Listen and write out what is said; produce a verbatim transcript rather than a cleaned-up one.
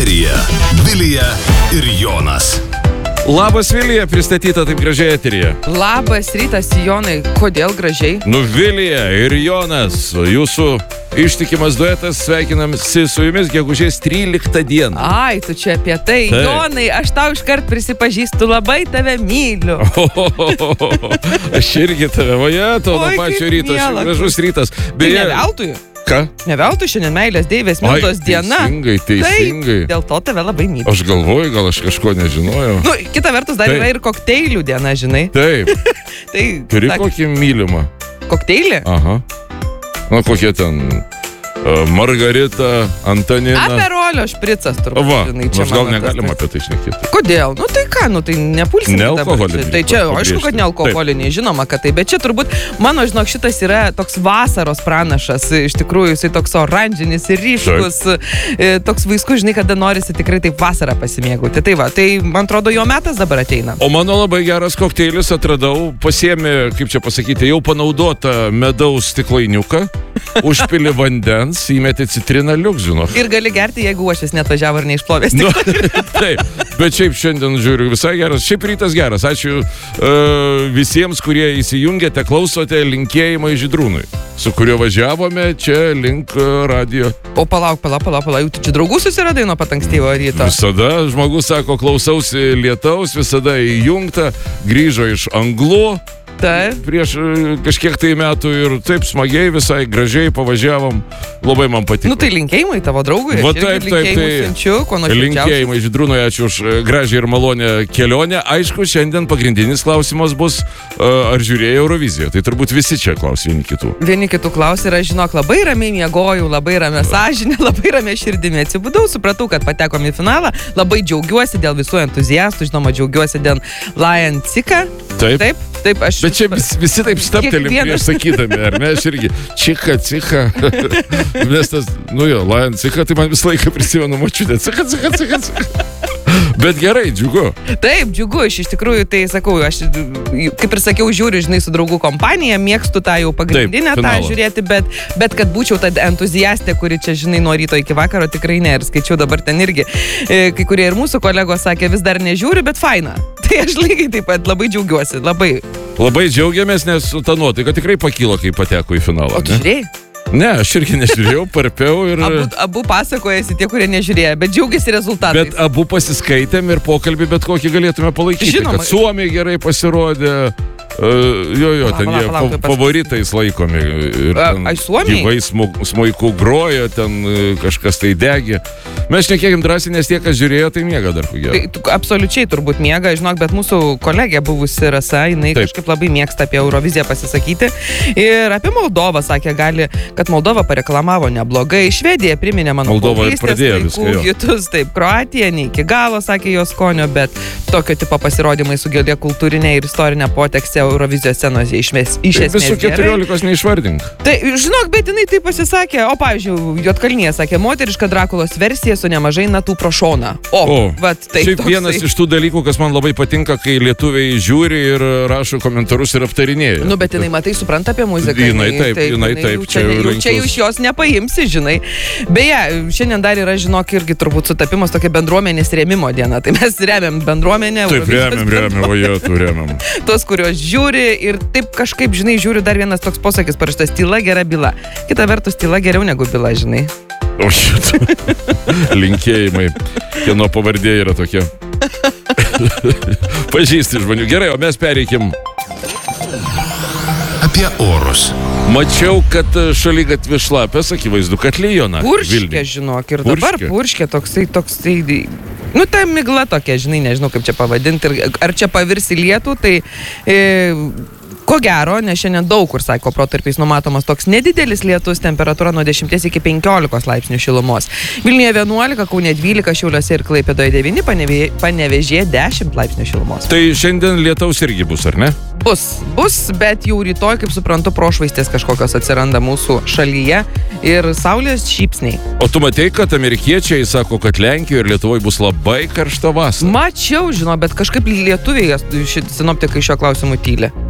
eteryje Vilija ir Jonas. Labas, Vilija, pristatyta taip gražiai eteryje. Labas rytas, Jonai. Kodėl gražiai? Nu, Vilija ir Jonas, jūsų ištikimas duetas, sveikinamsi su jumis gegužės tryliktą dieną. Ai, tu čia apie tai. Taip. Jonai, aš tau iškart prisipažįstu, labai tave myliu. Aš irgi tave, vaja, to nuo Oi, pačio kaip ryto, miela. gražus rytas. Tai ne veltui. Ką? Ne veltui šiandien meilės deivės Mildos diena. Teisingai, teisingai. Taip, dėl to tave labai myliu. Aš galvoju, gal aš kažko nežinojau. Nu, kita vertus dar Taip. yra ir kokteilių diena, žinai. Taip, Tai, turi sak- kokį mylimą. kokteilį? Aha. Na, kokie ten uh, Margarita, Antanina. Aperolio špricas turbūt, Va, žinai, nors gal mano tas negalima toks. apie tai šnekėti. Kodėl? Nu tai ką, nu tai nepulsime Ne dabar. alkoholiniai, Tai čia, pabrėžti. aišku, kad ne alkoholiniai, žinoma, kad tai, bet čia turbūt, mano, žinok, šitas yra toks vasaros pranašas, iš tikrųjų, jisai toks oranžinis ir ryškus, e, toks vaiskus, žinai, kada norisi tikrai taip vasarą pasimėgauti. Tai va, tai man atrodo, jo metas dabar ateina. O mano labai geras kokteilis atradau, pasiėmė, kaip čia pasakyti, jau panaudotą medaus stiklainiuką, užpili vandens, įmeti citriną liuks, žinok. Ir gali gerti, jeigu uošvis net važiavo ir neišplovės. Nu, taip, bet šiaip šiandien žiūriu visai geras, šiaip rytas geras. Ačiū uh, visiems, kurie įsijungėte, klausote, linkėjimai Žydrūnui, su kuriuo važiavome čia link uh, radio. O palauk, palauk, palauk, palauk, tu čia draugų susiradai nuo pat ankstyvo ryto. Visada žmogus sako, klausausi lietaus, visada įjungta, grįžo iš Anglų. Taip. Prieš e, kažkiek tai metų ir taip smagiai, visai gražiai pavažiavom, labai man patiko. Nu tai linkėjimai tavo draugui. Va Aš irgi taip, taip, linkėjimus tai siunčiu, kuo nuoširdžiausiai. linkėjimai Žydrūnui, ačiū už e, gražią ir malonę kelionę. Aišku, šiandien pagrindinis klausimas bus, e, ar žiūrėjai Euroviziją. Tai turbūt visi čia klausė vieni kitų. Vieni kitų klausė ir aš, žinok, labai ramiai miegojau, labai ramia sąžinė, labai ramia širdimi atsibudau, supratau, kad patekom į finalą, labai džiaugiuosi dėl visų entuziastų, žinoma, džiaugiuosi dėl Lion Cika. Taip. Taip, taip, aš... Bet čia vis, visi taip staptelim Kiekvienas- prieš sakydami, ar ne? Aš irgi čika, cika. Nes tas, nu jo, Lion Cika, tai man visą laiką prisimenu močiutę. Cika, cika, cika, cika. Bet gerai, džiugu. Taip, džiugu, aš iš tikrųjų, tai sakau, aš, kaip ir sakiau, žiūriu, žinai, su draugų kompanija, mėgstu tą jau pagrindinę Taip, tą finalą. žiūrėti, bet, bet kad būčiau ta entuziastė, kuri čia, žinai, nuo ryto iki vakaro, tikrai ne. Ir skaičiau dabar ten irgi, e, kai kurie ir mūsų kolegos sakė, vis dar nežiūriu, bet faina. Tai aš lygiai taip pat labai džiaugiuosi, labai. Labai džiaugiamės, nes ta nuotaika tikrai pakilo, kai pateko į finalą. O tu ne? žiūrėjai? Ne, aš irgi nežiūrėjau, parpiau ir... Abu, abu pasakojasi tie, kurie nežiūrėjo, bet džiaugiasi rezultatais. Bet abu pasiskaitėm ir pokalbį bet kokį galėtume palaikyti. Žinoma. Kad Suomiai gerai pasirodė. Uh, jo, jo, Palauk, ten palauk, jie palauk, fa- tuoj favoritais laikomi. Ir A, ten ai, Suomiai? gyvai smu- smuiku grojo, ten uh, kažkas tai degė. Mes šnekėkim drąsiai, nes tie, kas žiūrėjo, tai miega dar ko gero. Tai tu absoliučiai turbūt miega, žinok, bet mūsų kolegė buvusi Rasa, jinai Taip. kažkaip labai mėgsta apie Euroviziją pasisakyti. Ir apie Moldovą sakė, gali, kad Moldova pareklamavo neblogai. Švedija priminė mano Moldova ir paauglystės pradėjo laikų viską, jo. hitus. Taip, Kroatija ne iki galo, sakė jos skonio, bet tokio tipo pasirodymai su gilė kultūrinė ir istorinė potekstė Eurovizijos scenose išmės, iš Tai esmės visų gerai. keturiolikos neišvardink. Tai, žinok, bet jinai taip pasisakė, o, pavyzdžiui, Juodkalnija sakė, moteriška Drakulos versija su nemažai natų pro šoną. O, O, vat, tai šiaip toksai. vienas iš tų dalykų, kas man labai patinka, kai lietuviai žiūri ir rašo komentarus ir aptarinėja. Nu, bet jinai, matai, supranta apie muziką. Jinai taip, jinai taip, Jau čia, čia jau, jau čia jau rinkus. iš jos nepaimsi, žinai. Beje, šiandien dar yra, žinok, irgi turbūt sutapimas tokia bendruomenės rėmimo diena. Tai mes remiam bendruomenę. Taip, Eurovizijos remiam, remiam, o jo, tu remiam. Tos, kurios žiūri ir taip kažkaip, žinai, žiūriu dar vienas toks posakis parašytas, tyla gera byla. Kita vertus, tyla geriau negu byla, žinai. O šitą. Linkėjimai. Kieno pavardė yra tokia. Pažįsti žmonių. Gerai, o mes pereikim. Apie orus. Mačiau, kad šaligatvė šlapės, akivaizdu, kad lyjona. Purškė, žinok, ir dabar Purškė. purškė toksai, toksai, nu, ta migla tokia, žinai, nežinau, kaip čia pavadinti, ir ar čia pavirs į lietų, tai... E, Ko gero, nes šiandien daug kur, sako, protarpiais numatomas toks nedidelis lietus, temperatūra nuo dešimties iki penkiolikos laipsnių šilumos. Vilniuje vienuolika, Kaune dvylika, Šiauliuose ir Klaipėdoje devyni, Panevė- Panevėžyje dešimt laipsnių šilumos. Tai šiandien lietaus irgi bus, ar ne? Bus, bus, bet jau rytoj, kaip suprantu, prošvaistės kažkokios atsiranda mūsų šalyje ir saulės šypsniai. O tu matei, kad amerikiečiai sako, kad Lenkijoje ir Lietuvoje bus labai karšta vasara. Mačiau, žinau, bet kažkaip lietuviai, šit- sinoptikai šio klausimu tyli.